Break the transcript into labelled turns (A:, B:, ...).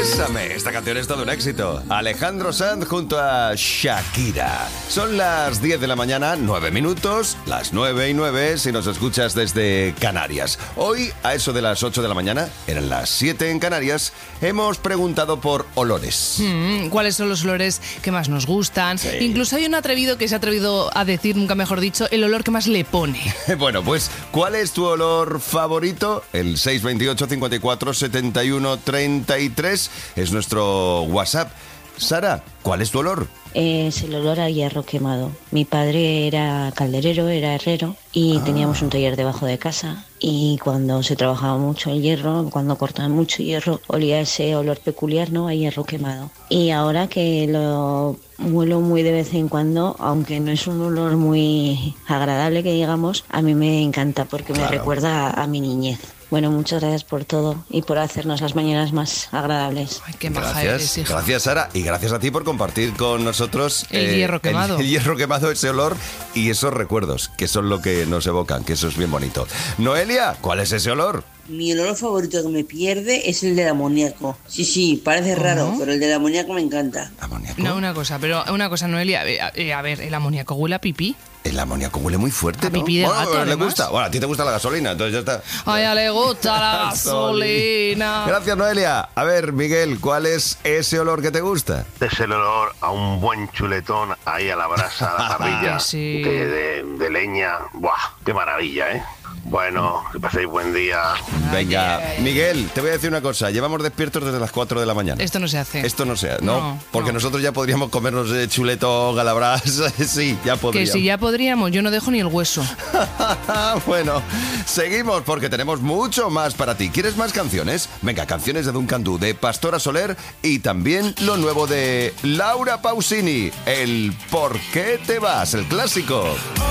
A: Bésame, esta canción es todo un éxito. Alejandro Sanz junto a Shakira. Son las 10 de la mañana, 9 minutos, las 9:09 si nos escuchas desde Canarias. Hoy, a eso de las 8 de la mañana, eran las 7 en Canarias, hemos preguntado por olores.
B: ¿Cuáles son los olores que más nos gustan?
A: Sí.
B: Incluso hay un atrevido que se ha atrevido a decir, nunca mejor dicho, el olor que más le pone.
A: Bueno, pues, ¿cuál es tu olor favorito? El 628 54 71 33 es nuestro WhatsApp. Sara, ¿cuál es tu olor?
C: Es el olor a hierro quemado. Mi padre era calderero, era herrero y teníamos un taller debajo de casa y cuando se trabajaba mucho el hierro, cuando cortaban mucho hierro, olía ese olor peculiar, ¿no? A hierro quemado. Y ahora que lo huelo muy de vez en cuando, aunque no es un olor muy agradable que digamos, a mí me encanta porque me recuerda a mi niñez. Bueno, muchas gracias por todo y por hacernos las mañanas más agradables.
B: Ay, qué maja eres,
A: Gracias,
B: hija.
A: gracias Sara, y gracias a ti por compartir con nosotros
B: El hierro quemado.
A: El hierro quemado, ese olor y esos recuerdos, que son lo que nos evocan, que eso es bien bonito. Noelia, ¿cuál es ese olor?
D: Mi olor favorito que me pierde es el del amoníaco. Sí, parece raro, pero el del amoníaco me encanta.
A: ¿Amoníaco?
B: No, una cosa, Noelia. A ver, ¿el amoníaco huele a pipí?
A: El amoníaco huele muy fuerte,
B: A
A: ¿no?
B: pipí de
A: Bueno,
B: gato,
A: le
B: además.
A: gusta. Bueno, a ti te gusta la gasolina, entonces ya está.
B: A ella le gusta la gasolina.
A: Gracias, Noelia. A ver, Miguel, ¿cuál es ese olor que te gusta?
E: Es el olor a un buen chuletón ahí a la brasa, a la parrilla
B: Sí.
E: de leña. ¡Buah! ¡Qué maravilla, eh! Bueno, que paséis buen día.
A: Venga, Miguel, te voy a decir una cosa. Llevamos despiertos desde las 4 de la mañana.
B: Esto no se hace.
A: Esto no sea, ¿no?
B: No,
A: Porque
B: no.
A: nosotros ya podríamos comernos chuleto galabras. Sí, ya
B: Que
A: podríamos.
B: si ya podríamos, yo no dejo ni el hueso.
A: Bueno, seguimos porque tenemos mucho más para ti. ¿Quieres más canciones? Venga, canciones de Duncan Du, de Pastora Soler y también lo nuevo de Laura Pausini, el ¿Por qué te vas? El clásico.